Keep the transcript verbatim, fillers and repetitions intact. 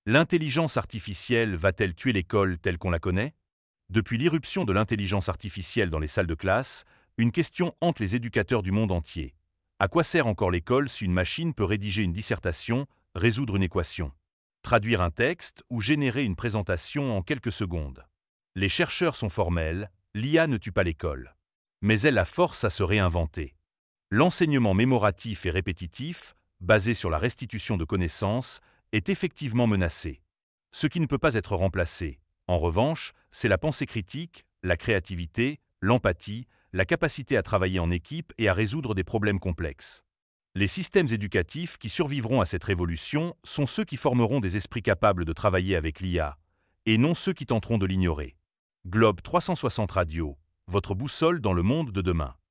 L'intelligence artificielle va-t-elle tuer l'école telle qu'on la connaît? Depuis l'irruption de l'intelligence artificielle dans les salles de classe, une question hante les éducateurs du monde entier. À quoi sert encore l'école si une machine peut rédiger une dissertation, résoudre une équation, traduire un texte ou générer une présentation en quelques secondes? Les chercheurs sont formels, l'I A ne tue pas l'école. Mais elle la force à se réinventer. L'enseignement mémoratif et répétitif, basé sur la restitution de connaissances, est effectivement menacé. Ce qui ne peut pas être remplacé, en revanche, c'est la pensée critique, la créativité, l'empathie, la capacité à travailler en équipe et à résoudre des problèmes complexes. Les systèmes éducatifs qui survivront à cette révolution sont ceux qui formeront des esprits capables de travailler avec l'I A, et non ceux qui tenteront de l'ignorer. Globe trois cent soixante Radio, votre boussole dans le monde de demain.